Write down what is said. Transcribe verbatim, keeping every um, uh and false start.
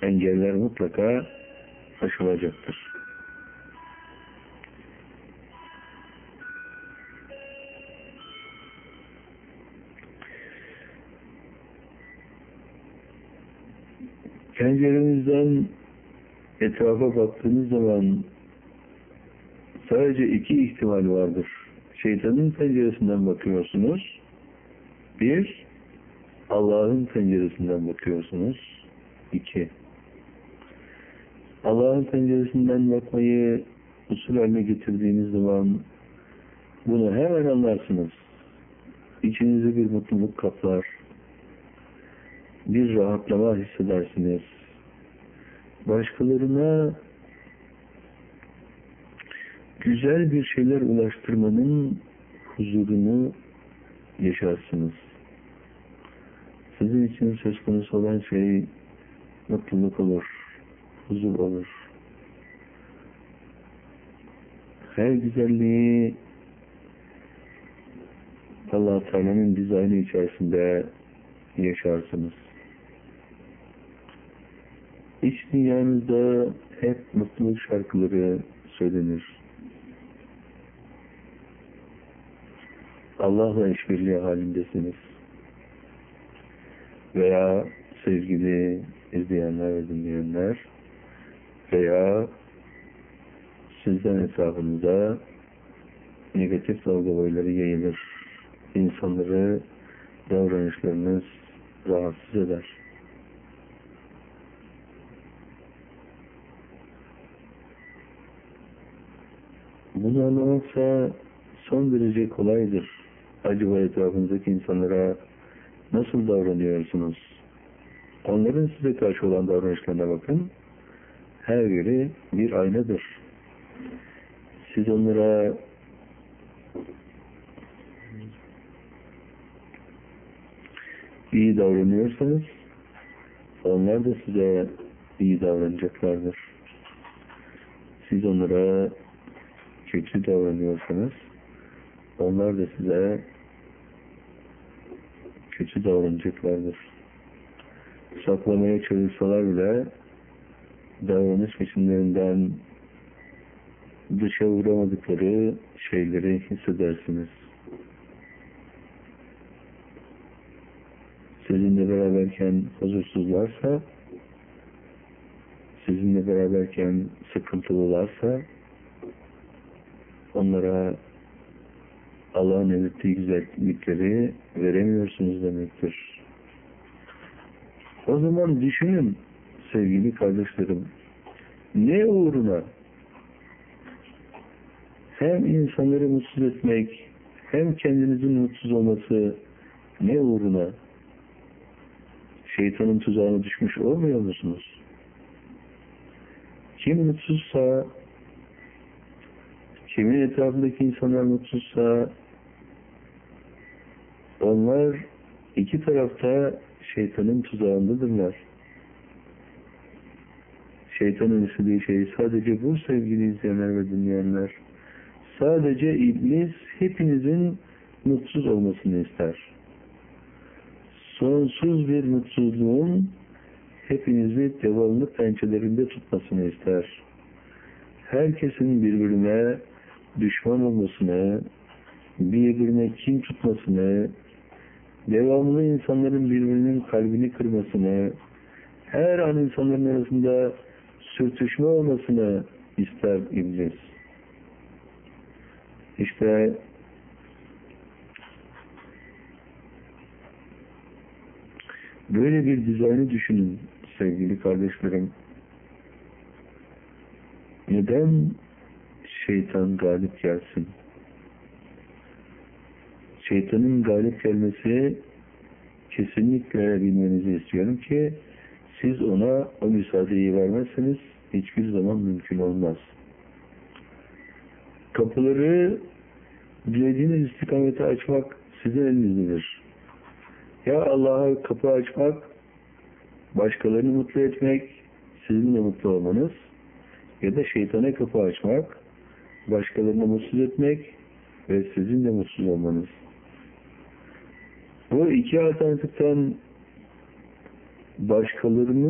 engeller mutlaka aşılacaktır. Pencerenizden etrafa baktığınız zaman sadece iki ihtimal vardır. Şeytanın penceresinden bakıyorsunuz. Bir, Allah'ın penceresinden bakıyorsunuz. İki, Allah'ın penceresinden bakmayı usul haline getirdiğiniz zaman bunu hemen anlarsınız. İçinizi bir mutluluk kaplar. Bir rahatlama hissedersiniz. Başkalarına güzel bir şeyler ulaştırmanın huzurunu yaşarsınız. Sizin için söz konusu olan şey mutluluk olur, huzur olur. Her güzelliği Allah-u Teala'nın dizaynı içerisinde yaşarsınız. İç dünyanızda hep mutluluk şarkıları söylenir. Allah'la işbirliği halindesiniz. Veya sevgili izleyenler ve dinleyenler veya sizden etrafınıza negatif dalga boyları yayılır. İnsanları, davranışlarınız rahatsız eder. Bunu anlamaksa son derece kolaydır. Acaba etrafınızdaki insanlara nasıl davranıyorsunuz? Onların size karşı olan davranışlarına bakın. Her biri bir aynadır. Siz onlara iyi davranıyorsanız onlar da size iyi davranacaklardır. Siz onlara kötü davranıyorsanız onlar da size kötü davranacaklardır. Saklamaya çalışsalar bile davranış biçimlerinden dışa vuramadıkları şeyleri hissedersiniz. Sizinle beraberken huzursuzlarsa, sizinle beraberken sıkıntılılarsa, onlara Allah'ın emrettiği güzellikleri veremiyorsunuz demektir. O zaman düşünün sevgili kardeşlerim, ne uğruna hem insanları mutsuz etmek, hem kendinizin mutsuz olması ne uğruna şeytanın tuzağına düşmüş olmuyor musunuz? Kim mutsuzsa, kimin etrafındaki insanlar mutsuzsa, onlar iki tarafta şeytanın tuzağındadırlar. Şeytanın istediği şey sadece bu sevgili izleyenler ve dinleyenler. Sadece iblis hepinizin mutsuz olmasını ister. Sonsuz bir mutsuzluğun hepinizi devamlı pençelerinde tutmasını ister. Herkesin birbirine düşman olmasını, birbirine kin tutmasını, devamlı insanların birbirinin kalbini kırmasını, her an insanların arasında sürtüşme olmasını ister iblis. İşte böyle bir dizaynı düşünün sevgili kardeşlerim. Neden şeytan galip gelsin? Şeytanın galip gelmesi kesinlikle bilmenizi istiyorum ki siz ona o müsaadeyi vermezseniz hiçbir zaman mümkün olmaz. Kapıları dilediğiniz istikamete açmak sizin elinizdedir. Ya Allah'a kapı açmak, başkalarını mutlu etmek, sizin de mutlu olmanız, ya da şeytana kapı açmak, başkalarını mutsuz etmek ve sizin de mutsuz olmanız. Bu iki alternatiften başkalarının